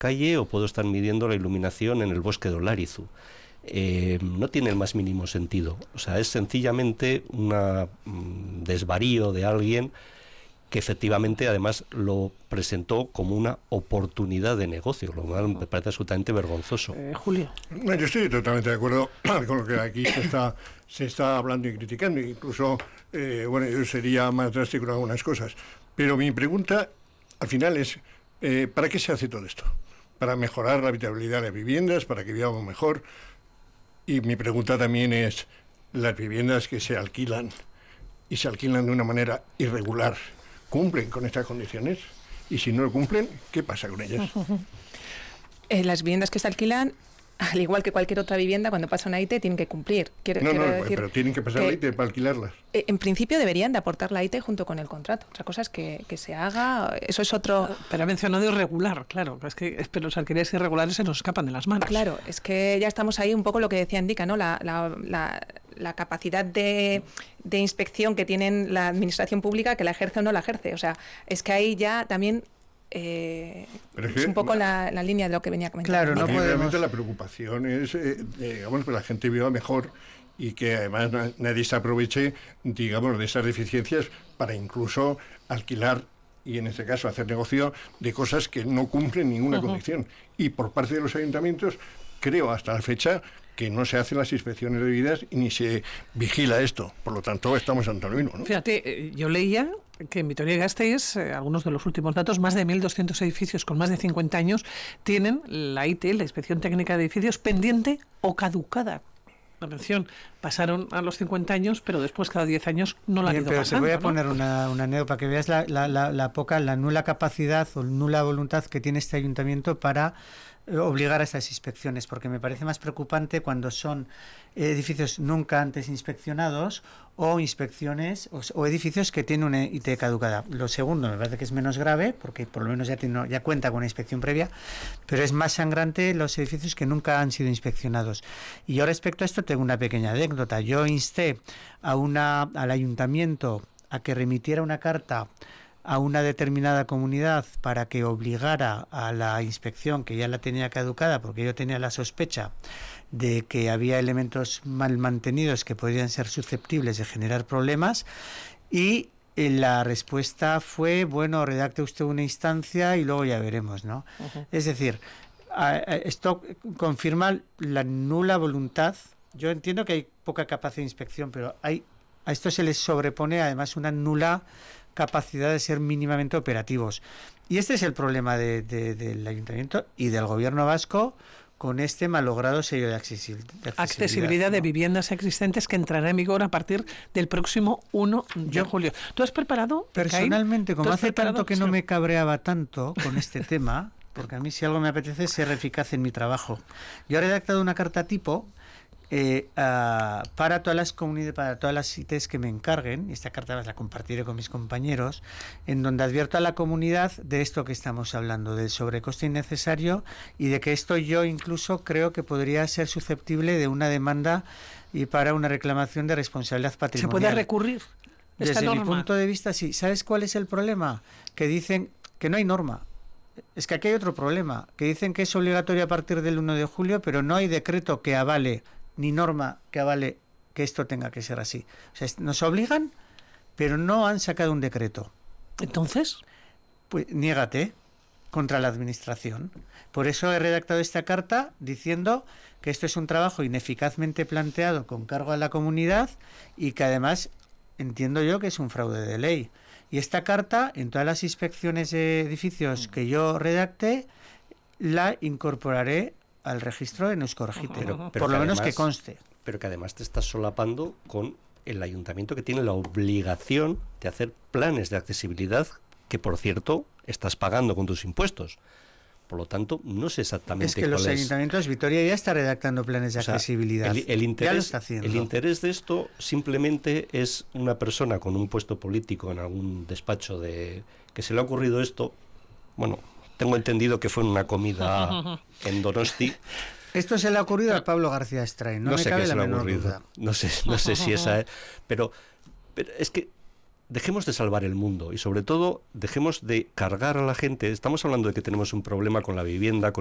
calle o puedo estar midiendo la iluminación en el bosque de Olarizu. No tiene el más mínimo sentido. O sea, es sencillamente un desvarío de alguien que efectivamente además lo presentó como una oportunidad de negocio, lo cual me parece absolutamente vergonzoso. Julio. No, yo estoy totalmente de acuerdo con lo que aquí se está hablando y criticando, incluso, yo sería más drástico en algunas cosas. Pero mi pregunta, al final, es, ¿para qué se hace todo esto? ¿Para mejorar la habitabilidad de las viviendas, para que vivamos mejor? Y mi pregunta también es, las viviendas que se alquilan, y se alquilan de una manera irregular, ¿cumplen con estas condiciones? Y si no lo cumplen, ¿qué pasa con ellas? Las viviendas que se alquilan, al igual que cualquier otra vivienda, cuando pasa una ITE tienen que cumplir. Quiero decir, pero tienen que pasar la ITE para alquilarlas. En principio deberían de aportar la ITE junto con el contrato. Otra cosa es que se haga, eso es otro... Pero ha mencionado irregular, claro, pero los alquileres irregulares se nos escapan de las manos. Claro, es que ya estamos ahí un poco lo que decía Indica, ¿no? La capacidad de inspección que tienen la administración pública, que la ejerce o no la ejerce. O sea, es que ahí ya también... es un poco la línea de lo que venía comentando. Claro, no podemos... Realmente la preocupación es, digamos, que la gente viva mejor y que además nadie se aproveche, digamos, de esas deficiencias para incluso alquilar y en este caso hacer negocio de cosas que no cumplen ninguna condición. Y por parte de los ayuntamientos, creo hasta la fecha que no se hacen las inspecciones debidas y ni se vigila esto. Por lo tanto, estamos ante lo mismo, ¿no? Fíjate, yo leía que en Vitoria-Gasteiz, algunos de los últimos datos, más de 1.200 edificios con más de 50 años tienen la ITE, la Inspección Técnica de Edificios, pendiente o caducada. Atención, pasaron a los 50 años, pero después cada 10 años no la han ido pero pasando. Te voy a poner una anécdota para que veas la nula capacidad o nula voluntad que tiene este ayuntamiento para obligar a estas inspecciones, porque me parece más preocupante cuando son edificios nunca antes inspeccionados o inspecciones o edificios que tienen una IT caducada. Lo segundo me parece que es menos grave, porque por lo menos ya cuenta con una inspección previa, pero es más sangrante los edificios que nunca han sido inspeccionados. Y yo respecto a esto tengo una pequeña anécdota. Yo insté al ayuntamiento a que remitiera una carta a una determinada comunidad para que obligara a la inspección, que ya la tenía caducada porque yo tenía la sospecha de que había elementos mal mantenidos que podrían ser susceptibles de generar problemas, y la respuesta fue, bueno, redacte usted una instancia y luego ya veremos, ¿no? Es decir, esto confirma la nula voluntad. Yo entiendo que hay poca capacidad de inspección, pero a esto se les sobrepone además una nula capacidad de ser mínimamente operativos. Y este es el problema del ayuntamiento y del gobierno vasco con este malogrado sello de accesibilidad, ¿no? De viviendas existentes que entrará en vigor a partir del próximo 1 de julio. ¿Tú has preparado? Personalmente, como hace tanto que no me cabreaba tanto con este tema, porque a mí si algo me apetece es ser eficaz en mi trabajo, yo he redactado una carta tipo para todas las comunidades, para todas las ITs que me encarguen, y esta carta la compartiré con mis compañeros, en donde advierto a la comunidad de esto que estamos hablando, del sobrecoste innecesario, y de que esto yo incluso creo que podría ser susceptible de una demanda y para una reclamación de responsabilidad patrimonial. ¿Se puede recurrir esta norma? Desde mi punto de vista, sí. ¿Sabes cuál es el problema? Que dicen que no hay norma. Es que aquí hay otro problema, que dicen que es obligatorio a partir del 1 de julio, pero no hay decreto que avale ni norma que avale que esto tenga que ser así. O sea, nos obligan, pero no han sacado un decreto. ¿Entonces? Pues niégate contra la administración. Por eso he redactado esta carta diciendo que esto es un trabajo ineficazmente planteado con cargo a la comunidad y que además entiendo yo que es un fraude de ley. Y esta carta, en todas las inspecciones de edificios que yo redacte, la incorporaré al registro en Euskorgite, por lo menos que conste. Pero que además te estás solapando con el ayuntamiento, que tiene la obligación de hacer planes de accesibilidad, que por cierto estás pagando con tus impuestos. Por lo tanto, no sé exactamente es que los ayuntamientos, Vitoria ya está redactando planes de accesibilidad. El interés, ya lo está haciendo. El interés de esto simplemente es una persona con un puesto político en algún despacho que se le ha ocurrido esto. Bueno, tengo entendido que fue en una comida en Donosti. Esto se le ha ocurrido a Pablo García Strain, no me sé cabe qué la se le ha menor ocurrido. duda. No sé si esa es, pero es que dejemos de salvar el mundo y sobre todo dejemos de cargar a la gente. Estamos hablando de que tenemos un problema con la vivienda,